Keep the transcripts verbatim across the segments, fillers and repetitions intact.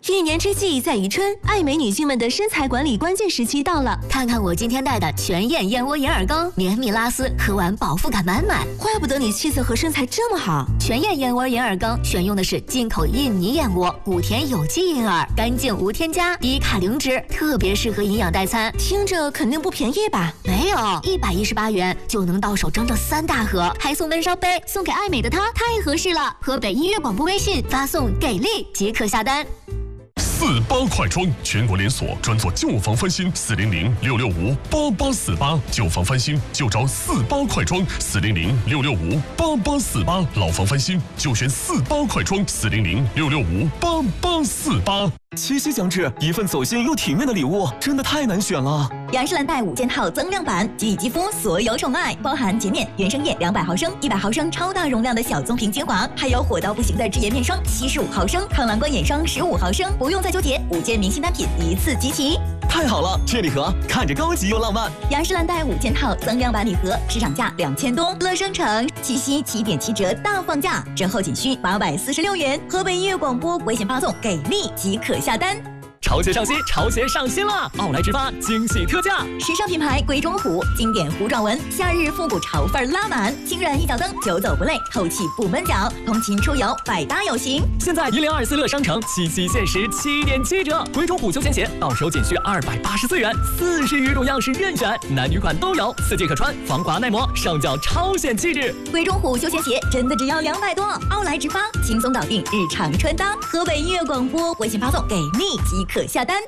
一年之计在于春，爱美女性们的身材管理关键时期到了。 看看我今天带的全燕燕窝银耳羹，绵密拉丝，喝完饱腹感满满。 怪不得你气色和身材这么好。 全燕燕窝银耳羹选用的是进口印尼燕窝，古田有机银耳，干净无添加，低卡零脂，特别适合营养代餐。 听着肯定不便宜吧？ 没有，一百一十八元就能到手整整三大盒，还送温烧杯，送给爱美的她太合适了。河北音乐广播微信发送给力即可下单。 四八快装，全国连锁，专做旧房翻新，四零零六六五八八四八，旧房翻新就找四八快装，四零零六六五八八四八，老房翻新就选四八快装，四零零六六五八八四八。 七夕将至，一份走心又体面的礼物，真的太难选了。 雅诗兰黛五件套增量版，给予肌肤所有宠爱，包含洁面原生液两百毫升、一百毫升超大容量的小棕瓶精华，还有火到不行的智颜面霜七十五毫升、抗蓝光眼霜十五毫升，不用再纠结，五件明星单品一次集齐。 太好了，这礼盒看着高级又浪漫。 雅诗兰黛五件套增量版礼盒，市场价两千多，乐生城七夕七点七折大放价，折后仅需八百四十六元。河北音乐广播微信发送给力即可下单。 潮鞋上新，潮鞋上新了！奥莱直发惊喜特价， 时尚品牌龟中虎经典糊状纹，夏日复古潮范拉满，轻软一脚蹬，久走不累，透气不闷脚，通勤出游百搭有型。 现在一零二四乐商城七夕限时七点七折，龟中虎休闲鞋到手仅需二百八十四元，四十余种样式任选，男女款都有，四季可穿，防滑耐磨，上脚超显气质。 龟中虎休闲鞋真的只要两百多，奥莱直发轻松搞定日常穿搭。河北音乐广播微信发送给力即可下单。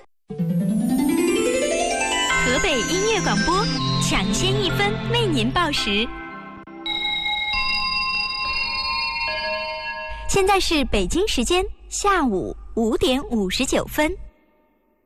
河北音乐广播抢先一分为您报时。现在是北京时间下午五点五十九分。